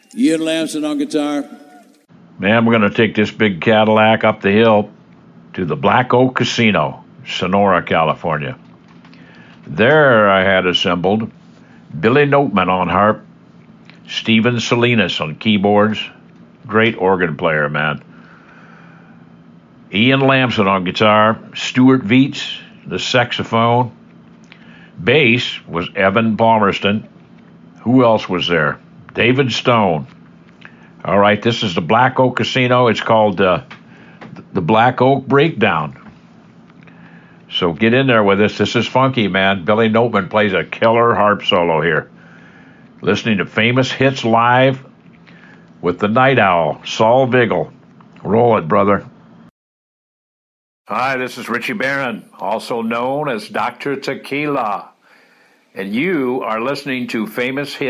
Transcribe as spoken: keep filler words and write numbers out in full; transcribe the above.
Ian Lamson on guitar. Man, we're going to take this big Cadillac up the hill to the Black Oak Casino, Sonora, California. There I had assembled Billy Noteman on harp, Steven Salinas on keyboards, great organ player, man. Ian Lamson on guitar, Stuart Veets, the saxophone. Bass was Evan Palmerston. Who else was there? David Stone. All right, this is the Black Oak Casino. It's called uh, the Black Oak Breakdown. So get in there with us. This is funky, man. Billy Noteman plays a killer harp solo here. Listening to Famous Hits Live with the Night Owl, Saul Vigil. Roll it, brother. Hi, this is Richie Barron, also known as Doctor Tequila. And you are listening to Famous Hits.